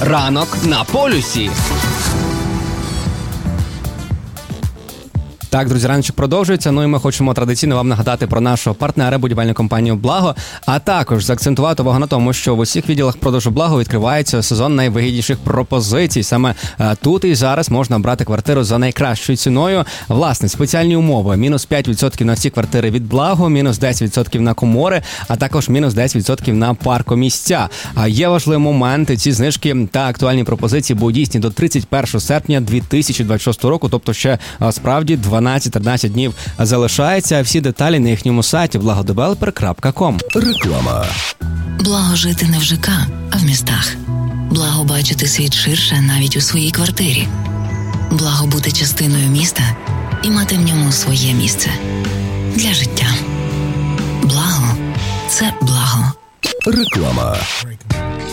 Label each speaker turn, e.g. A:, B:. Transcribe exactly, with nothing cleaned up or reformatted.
A: Ранок на полюсі. Так, друзі, раночок продовжується. Ну і ми хочемо традиційно вам нагадати про нашого партнера, будівельну компанію «Благо», а також заакцентувати увагу на тому, що в усіх відділах продажу «Благо» відкривається сезон найвигідніших пропозицій. Саме тут і зараз можна брати квартиру за найкращою ціною. Власне, спеціальні умови. Мінус п'ять відсотків на всі квартири від «Благо», мінус десять відсотків на комори, а також мінус десять відсотків на паркомісця. А є важливі моменти. Ці знижки та актуальні пропозиції будуть дійсні до тридцять першого серпня дві тисячі двадцять шостого року, тобто ще справді дванадцять-тринадцять днів залишається. Всі деталі на їхньому сайті благодевелопер крапка ком.
B: Реклама.
C: Благо жити не в ЖК, а в містах. Благо бачити світ ширше навіть у своїй квартирі. Благо бути частиною міста і мати в ньому своє місце. Для життя. Благо – це благо.
B: Реклама.